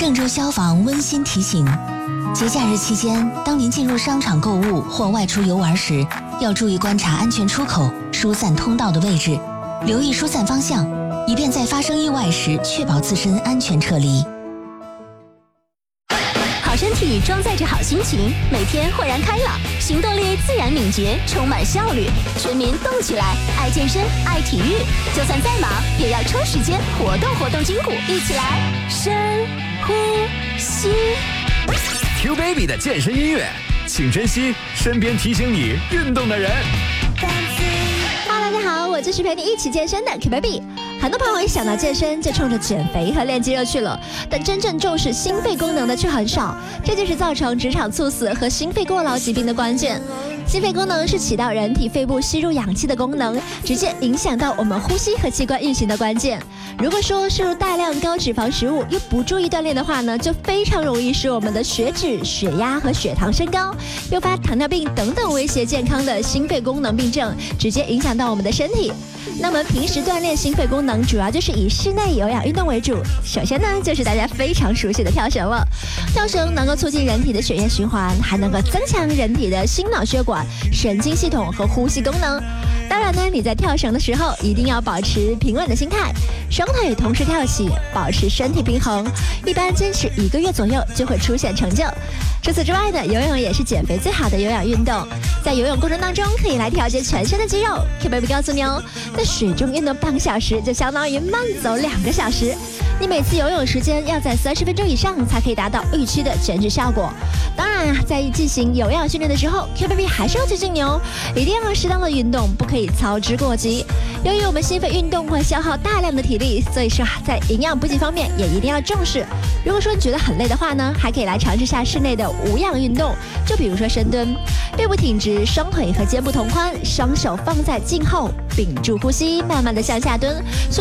郑州消防温馨提醒：节假日期间，当您进入商场购物或外出游玩时，要注意观察安全出口、疏散通道的位置，留意疏散方向，以便在发生意外时确保自身安全撤离。 好身体装载着好心情，每天豁然开朗，行动力自然敏捷，充满效率。全民动起来，爱健身，爱体育，就算再忙，也要抽时间活动筋骨，一起来深呼吸。 Q Baby 的健身音乐，请珍惜身边提醒你运动的人。 大家好，我就是陪你一起健身的 Q Baby。很多朋友一想到健身就冲着减肥和练肌肉去了，但真正重视心肺功能的却很少，这就是造成职场猝死和心肺过劳疾病的关键。心肺功能是起到人体肺部吸入氧气的功能，直接影响到我们呼吸和器官运行的关键。如果说摄入大量高脂肪食物又不注意锻炼的话呢，就非常容易使我们的血脂、血压和血糖升高，诱发糖尿病等等威胁健康的心肺功能病症，直接影响到我们的身体。那么平时锻炼心肺功能主要就是以室内有氧运动为主。首先呢，就是大家非常熟悉的跳绳了。跳绳能够促进人体的血液循环，还能够增强人体的心脑血管、神经系统和呼吸功能。当然呢，你在跳绳的时候一定要保持平稳的心态，双腿同时跳起，保持身体平衡。一般坚持1个月左右就会出现成就。除此之外呢，游泳也是减肥最好的有氧运动。在游泳过程当中，可以来调节全身的肌肉。Q Baby 告诉你哦，在水中运动半个小时，就相当于慢走2个小时。你每次游泳时间要在30分钟以上，才可以达到预期的减脂效果。当然啊，在进行有氧训练的时候 ，Q Baby 还是要提醒你哦，一定要适当的运动，不可以操之过急。由于我们心肺运动会消耗大量的体力，所以说在营养补给方面也一定要重视。如果说你觉得很累的话呢，还可以来尝试下室内的无氧运动，就比如说深蹲，背部挺直，双腿和肩部同宽，双手放在颈后，屏住呼吸，慢慢的向下蹲。